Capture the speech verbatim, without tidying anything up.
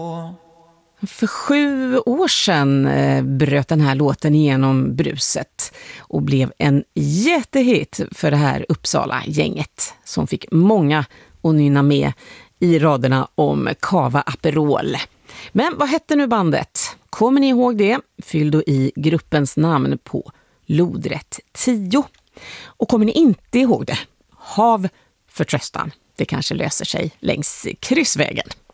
För sju år sedan eh, bröt den här låten igenom bruset och blev en jättehit för det här Uppsala-gänget som fick många att nynna med i raderna om Cava Aperol. Men vad hette nu bandet? Kommer ni ihåg det? Fyll då i gruppens namn på lodrätt tio. Och kommer ni inte ihåg det? Hav förtröstan. Det kanske löser sig längs kryssvägen.